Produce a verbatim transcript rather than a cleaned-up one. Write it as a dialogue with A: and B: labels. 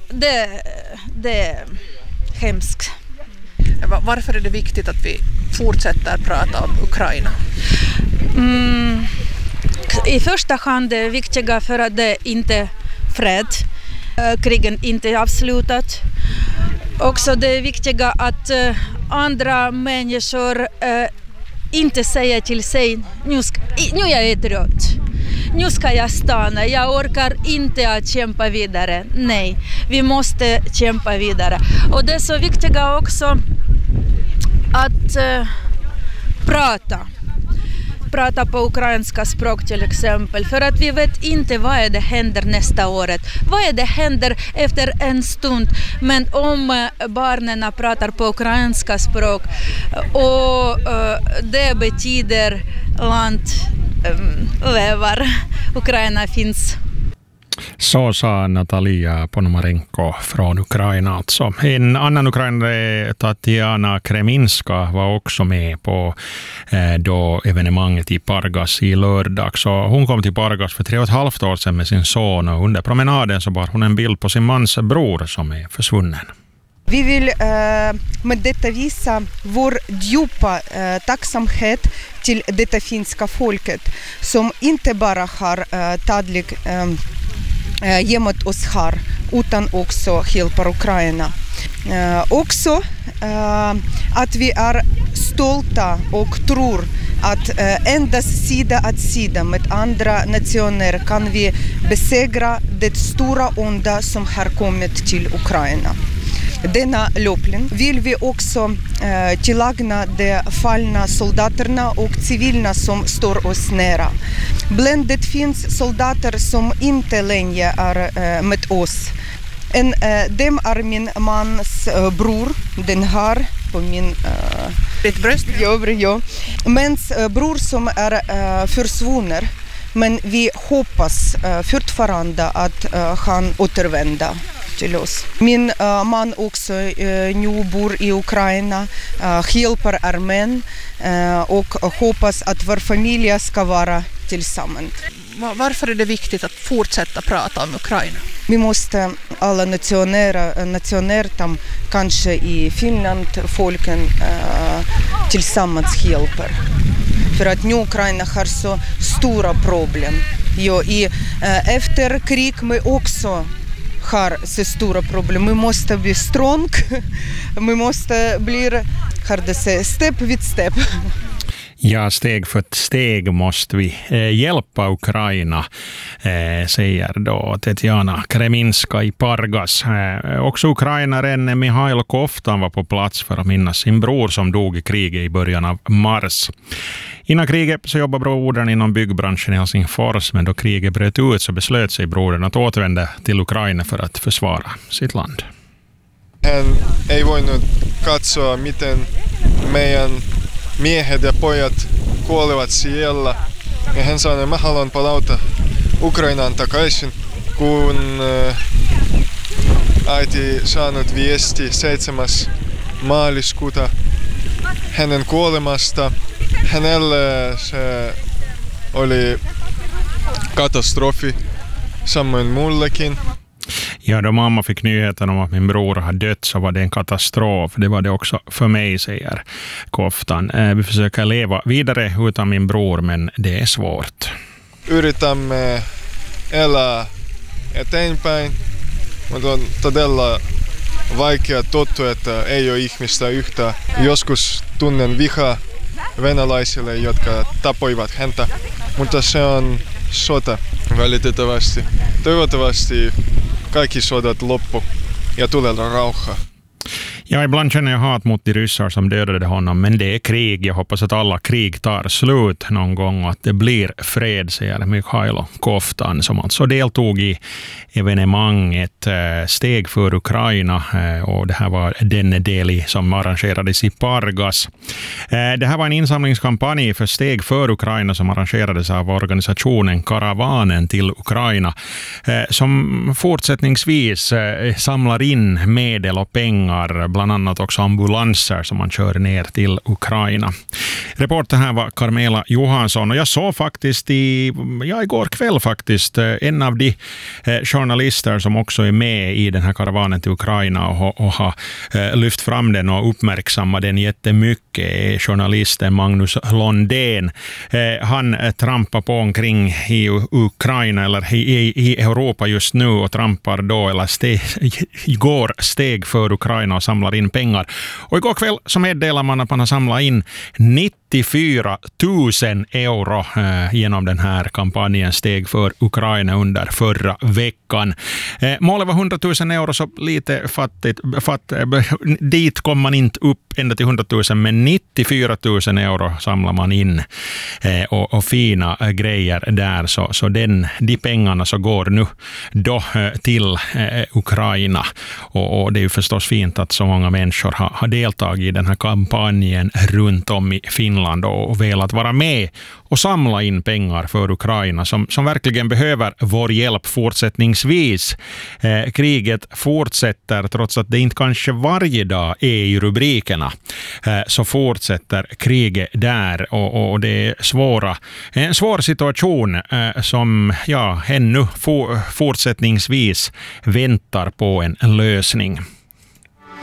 A: det, det är hemskt.
B: Varför är det viktigt att vi fortsätter prata om Ukraina?
A: Mm, I första hand är det viktiga för att det inte är fred. Krigen inte är avslutat. Också det är viktiga att andra människor inte säger till sig nu, ska, nu är jag trött. Nu ska jag stanna. Jag orkar inte att kämpa vidare. Nej, vi måste kämpa vidare. Och det är så viktigt också att uh, prata. Prata på ukrainska språk till exempel. För att vi vet inte vad är det händer nästa året. Vad är det händer efter en stund. Men om uh, barnen pratar på ukrainska språk och uh, det betyder land um, lever. Ukraina finns.
C: Så sa Natalia Ponomarenko från Ukraina alltså. En annan ukrainare, Tatiana Kreminska, var också med på eh, då evenemanget i Pargas i lördag. Så hon kom till Pargas för tre och ett halvt år sedan med sin son och under promenaden så bar hon en bild på sin mans bror som är försvunnen.
D: Vi vill eh, med detta visa vår djupa eh, tacksamhet till detta finska folket som inte bara har eh, tagit eh, gömt oss här utan också hjälper Ukraina. Eh, också eh, att vi är stolta och tror att eh, endast sida att sida med andra nationer kan vi besegra det stora onda som har kommit till Ukraina. Denna löpning vill vi också eh, tillägna de fallna soldaterna och civilna som står oss nära. Bland det finns soldater som inte längre är eh, med oss. En eh, dem är min mans eh, bror, den här på min eh,
B: ditt bröst.
D: Ja, ja. Mens eh, bror som är eh, försvunnen. Men vi hoppas eh, fortfarande att eh, han återvänder till oss. Min uh, man också uh, nu bor i Ukraina, uh, hjälper armén uh, och hoppas att vår familj ska vara tillsammans.
B: Varför är det viktigt att fortsätta prata om Ukraina?
D: Vi måste alla nationer, nationer tam, kanske i Finland, folken uh, tillsammans hjälper. För att nu Ukraina har så stora problem. Jo, i, uh, efter krig vi också har så stora problem. Vi måste bli strong. Vi måste bli, har det sig, step vid step.
C: Ja, steg för steg måste vi eh, hjälpa Ukraina, eh, säger då Tatiana Kreminska i Pargas. Eh, också ukrainaren Mihail Koftan var på plats för att minnas sin bror som dog i kriget i början av mars. Innan kriget så jobbade brodern inom byggbranschen i Helsingfors, men då kriget bröt ut så beslöt sig brodern att återvända till Ukraina för att försvara sitt land.
E: Hän ei voinut katsoa, miten meidän miehet ja pojat kuolevat siellä. Ja hän sanoi, mä haluan palauta Ukrainaan takaisin, kun äiti saanut viesti seitsemäs maaliskuuta hänen kuolemasta. Hänelle se oli katastrofi, samoin mullekin.
C: Ja, då mamma fick nyheten om att min bror har dött så var det en katastrof. Det var det också för mig, säger Koftan. Vi försöker leva vidare utan min bror, men det är svårt.
E: Yritämme elää eteenpäin, mutta on todella vaikea tottua, että ei ole ihmistä yhtä. Joskus tunnen vihaa venäläisille, jotka tapoivat häntä, mutta se on sota välitettävästi. Toivottavasti kaikki sodat loppu ja tulee rauha.
C: Ja, ibland känner jag hat mot de ryssar som dödade honom, men det är krig. Jag hoppas att alla krig tar slut någon gång och att det blir fred, säger Mikhailo Koftan, som alltså deltog i evenemanget Steg för Ukraina, och det här var den del som arrangerades i Pargas. Det här var en insamlingskampanj för Steg för Ukraina som arrangerades av organisationen Karavanen till Ukraina, som fortsättningsvis samlar in medel och pengar bland annat också ambulanser som man kör ner till Ukraina. Reporter här var Carmela Johansson, och jag såg faktiskt i, ja, igår kväll faktiskt en av de eh, journalister som också är med i den här karavanen till Ukraina och, och har eh, lyft fram den och uppmärksammat den jättemycket, är journalisten Magnus Londén. Eh, han eh, trampar på omkring i Ukraina eller i, i, i Europa just nu och trampar då, eller steg, går steg för Ukraina och samlar in pengar. Och igår kväll så meddelar man att man har samlat in nittiofyra tusen euro eh, genom den här kampanjen Steg för Ukraina under förra veckan. Eh, målet var hundra tusen euro, så lite fattigt. Fatt, eh, dit kom man inte upp ända till hundra tusen, men nittiofyra tusen euro samlar man in eh, och, och fina eh, grejer där. Så, så den, de pengarna så går nu då eh, till eh, Ukraina. Och, och det är ju förstås fint att så många människor har, har deltagit i den här kampanjen runt om i Finland och velat vara med och samla in pengar för Ukraina som, som verkligen behöver vår hjälp fortsättningsvis. Eh, kriget fortsätter trots att det inte kanske varje dag är i rubrikerna. Eh, så fortsätter kriget där och, och det är svåra, en svår situation eh, som ja, ännu for, fortsättningsvis väntar på en lösning.